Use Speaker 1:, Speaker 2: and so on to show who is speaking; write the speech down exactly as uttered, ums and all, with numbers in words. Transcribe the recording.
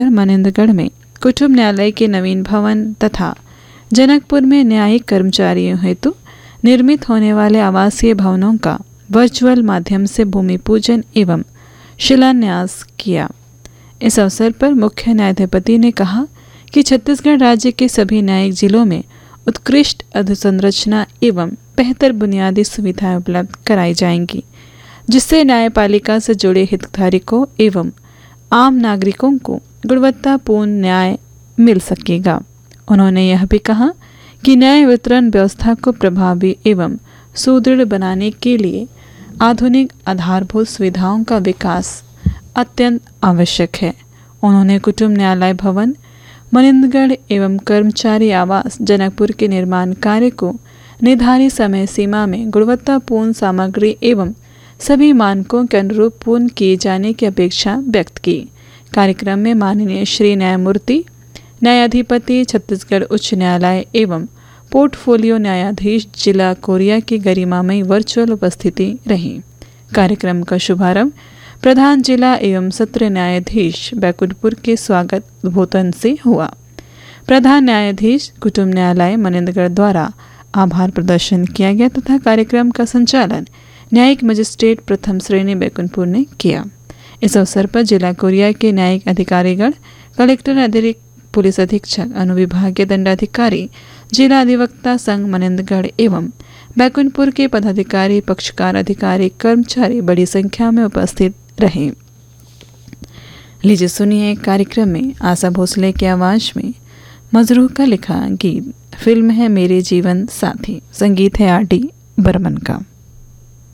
Speaker 1: मनिंदगढ़ में कुटुंब न्यायालय के नवीन भवन तथा जनकपुर में न्यायिक कर्मचारियों हेतु निर्मित होने वाले आवासीय भवनों का वर्चुअल माध्यम से भूमि पूजन एवं शिलान्यास किया। इस अवसर पर मुख्य न्यायाधिपति ने कहा कि छत्तीसगढ़ राज्य के सभी न्यायिक जिलों में उत्कृष्ट अधोसंरचना एवं बेहतर बुनियादी सुविधाएं उपलब्ध कराई जाएंगी, जिससे न्यायपालिका से जुड़े हितधारकों एवं आम नागरिकों को गुणवत्तापूर्ण न्याय मिल सकेगा। उन्होंने यह भी कहा कि न्याय वितरण व्यवस्था को प्रभावी एवं सुदृढ़ बनाने के लिए आधुनिक आधारभूत सुविधाओं का विकास अत्यंत आवश्यक है। उन्होंने कुटुंब न्यायालय भवन मनिंदगढ़ एवं कर्मचारी आवास जनकपुर के निर्माण कार्य को निर्धारित समय सीमा में गुणवत्तापूर्ण सामग्री एवं सभी मानकों के अनुरूप पूर्ण किए जाने की अपेक्षा व्यक्त की। कार्यक्रम में माननीय श्री न्यायमूर्ति न्यायाधिपति छत्तीसगढ़ उच्च न्यायालय एवं पोर्टफोलियो न्यायाधीश जिला कोरिया की गरिमामयी वर्चुअल उपस्थिति रही। कार्यक्रम का शुभारंभ प्रधान जिला एवं सत्र न्यायाधीश बैकुंठपुर के स्वागत उद्बोधन से हुआ। प्रधान न्यायाधीश कुटुंब न्यायालय मनिंदगढ़ द्वारा आभार प्रदर्शन किया गया तथा कार्यक्रम का संचालन न्यायिक मजिस्ट्रेट प्रथम श्रेणी बैकुंठपुर ने किया। इस अवसर पर जिला कोरिया के न्यायिक अधिकारीगण, कलेक्टर, अतिरिक्त पुलिस अधीक्षक, अनुविभागीय दंडाधिकारी, जिला अधिवक्ता संघ मनिंदगढ़ एवं बैकुंठपुर के पदाधिकारी, पक्षकार, अधिकारी, कर्मचारी बड़ी संख्या में उपस्थित रहे। लीजिए सुनिए कार्यक्रम में आशा भोसले की आवाज में मजरूह का लिखा गीत। फिल्म है मेरे जीवन साथी, संगीत है आर डी बर्मन का।